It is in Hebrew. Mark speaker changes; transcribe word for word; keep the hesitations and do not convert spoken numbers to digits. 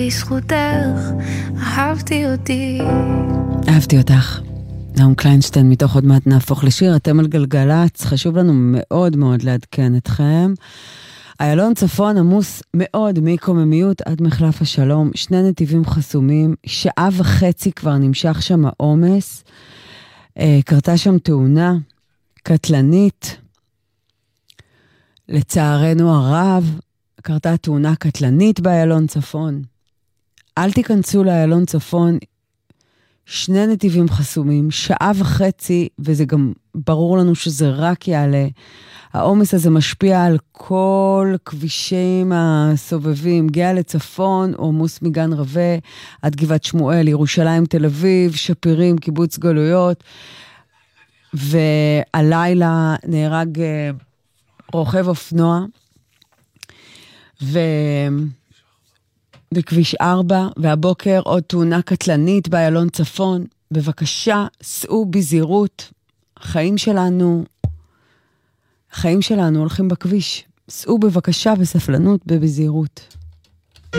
Speaker 1: בזכותך אהבתי אותי.
Speaker 2: אהבתי אותך. נעם קליינשטיין, מתוך עוד מעט נהפוך לשיר. אתם על גלגלץ, חשוב לנו מאוד מאוד לעדכן אתכם. איילון צפון עמוס מאוד מקוממיות עד מחלף השלום, שני נתיבים חסומים, שעה וחצי כבר נמשך שם העומס, אה, קרתה שם תאונה קטלנית, לצערנו הרב, קרתה תאונה קטלנית באיילון צפון. אל תיכנסו לאיילון צפון, שני נתיבים חסומים, שעה וחצי, וזה גם ברור לנו שזה רק יעלה. העומס הזה משפיע על כל כבישים הסובבים, גאה לצפון, עמוס מגן רווה, עד גבעת שמואל, ירושלים, תל אביב, שפירים, קיבוץ גלויות, והלילה נהרג רוכב אופנוע, ו... בכביש ארבע, והבוקר עוד תאונה קטלנית באיילון צפון. בבקשה, סעו בזהירות. החיים שלנו, החיים שלנו הולכים בכביש. סעו בבקשה בספלנות ובזהירות.